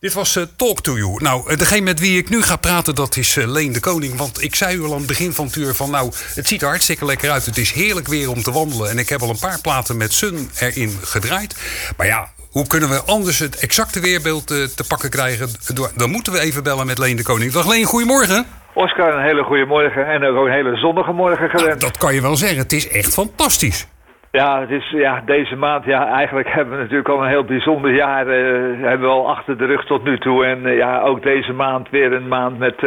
Dit was Talk to You. Nou, degene met wie ik nu ga praten, dat is Leen de Koning. Want ik zei u al aan het begin van het uur van... nou, het ziet er hartstikke lekker uit. Het is heerlijk weer om te wandelen. En ik heb al een paar platen met Sun erin gedraaid. Maar ja, hoe kunnen we anders het exacte weerbeeld te pakken krijgen? Dan moeten we even bellen met Leen de Koning. Dag Leen, goedemorgen. Oscar, een hele goede morgen en ook een hele zonnige morgen gewenst. Nou, dat kan je wel zeggen. Het is echt fantastisch. Ja, het is, deze maand, eigenlijk hebben we natuurlijk al een heel bijzonder jaar, hebben we al achter de rug tot nu toe. En ook deze maand weer een maand met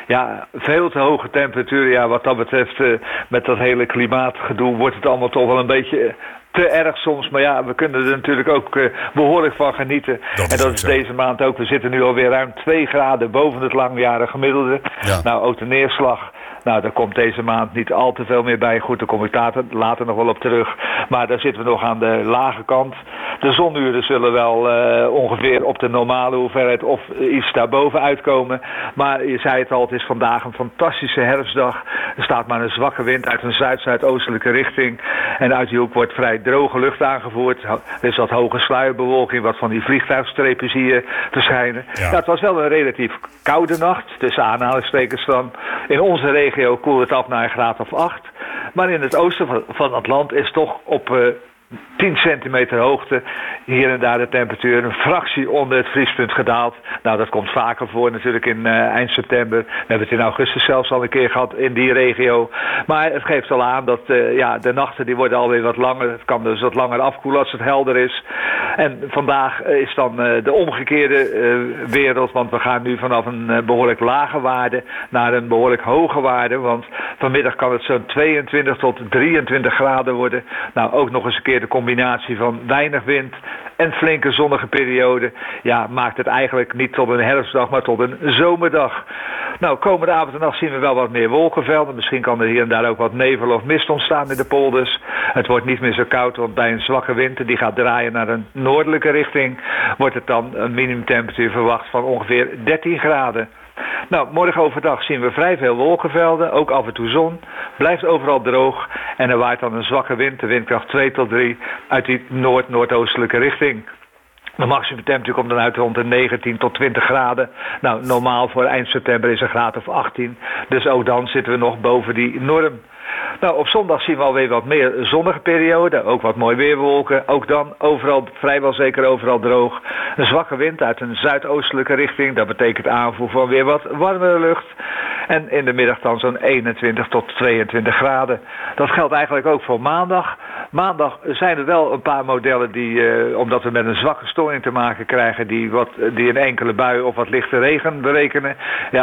veel te hoge temperaturen. Ja, wat dat betreft, met dat hele klimaatgedoe wordt het allemaal toch wel een beetje... te erg soms, maar ja, we kunnen er natuurlijk ook behoorlijk van genieten. Dat is deze maand ook. We zitten nu alweer ruim 2 graden boven het langjarige gemiddelde. Ja. Nou, ook de neerslag. Nou, daar komt deze maand niet al te veel meer bij. Goed, daar kom ik later nog wel op terug. Maar daar zitten we nog aan de lage kant. De zonuren zullen wel ongeveer op de normale hoeveelheid of iets daarboven uitkomen. Maar je zei het al, het is vandaag een fantastische herfstdag. Er staat maar een zwakke wind uit een zuid-zuidoostelijke richting. En uit die hoek wordt vrij droge lucht aangevoerd. Er is wat hoge sluierbewolking, wat van die vliegtuigstrepen zie je verschijnen. Ja. Nou, het was wel een relatief koude nacht, tussen aanhalingstekens dan. In onze regio koelt het af naar een graad of 8. Maar in het oosten van het land is toch op 10 centimeter hoogte hier en daar de temperatuur een fractie onder het vriespunt gedaald. Nou, dat komt vaker voor natuurlijk in eind september. We hebben het in augustus zelfs al een keer gehad in die regio. Maar het geeft al aan dat de nachten die worden alweer wat langer. Het kan dus wat langer afkoelen als het helder is. En vandaag is dan de omgekeerde wereld. Want we gaan nu vanaf een behoorlijk lage waarde naar een behoorlijk hoge waarde. Want vanmiddag kan het zo'n 22 tot 23 graden worden. Nou, ook nog eens een keer de combinatie van weinig wind en flinke zonnige periode, maakt het eigenlijk niet tot een herfstdag, maar tot een zomerdag. Nou, komende avond en nacht zien we wel wat meer wolkenvelden. Misschien kan er hier en daar ook wat nevel of mist ontstaan in de polders. Het wordt niet meer zo koud, want bij een zwakke wind die gaat draaien naar een noordelijke richting, wordt het dan een minimumtemperatuur verwacht van ongeveer 13 graden. Nou, morgen overdag zien we vrij veel wolkenvelden, ook af en toe zon. Blijft overal droog en er waait dan een zwakke wind, de windkracht 2 tot 3, uit die noord-noordoostelijke richting. De maximumtemperatuur komt dan uit rond de 19 tot 20 graden. Nou, normaal voor eind september is een graad of 18. Dus ook dan zitten we nog boven die norm. Nou, op zondag zien we alweer wat meer zonnige periode. Ook wat mooi weerwolken. Ook dan overal, vrijwel zeker overal droog. Een zwakke wind uit een zuidoostelijke richting. Dat betekent aanvoer van weer wat warmere lucht. En in de middag dan zo'n 21 tot 22 graden. Dat geldt eigenlijk ook voor maandag. Maandag zijn er wel een paar modellen die, omdat we met een zwakke storing te maken krijgen, die een enkele bui of wat lichte regen berekenen. Ja,